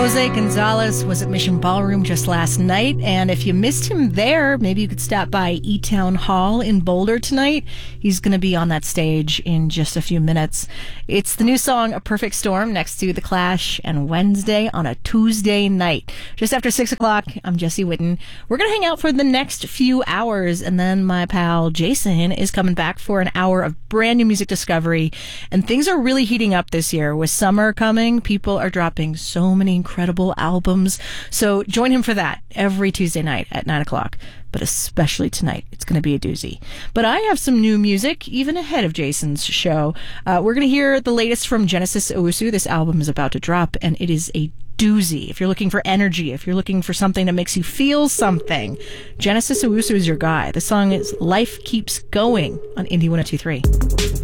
Jose Gonzalez was at Mission Ballroom just last night, and if you missed him there, maybe you could stop by E-Town Hall in Boulder tonight. He's going to be on that stage in just a few minutes. It's the new song, A Perfect Storm, next to The Clash and Wednesday on a Tuesday night. Just after 6 o'clock, I'm Jesse Witten. We're going to hang out for the next few hours, and then my pal Jason is coming back for an hour of brand new music discovery. And things are really heating up this year. With summer coming, people are dropping so many incredible albums. So join him for that every Tuesday night at 9 o'clock. But especially tonight, it's going to be a doozy. But I have some new music, even ahead of Jason's show. We're going to hear the latest from Genesis Owusu. This album is about to drop, and it is a doozy. If you're looking for energy, if you're looking for something that makes you feel something, Genesis Owusu is your guy. The song is Life Keeps Going on Indie 102.3.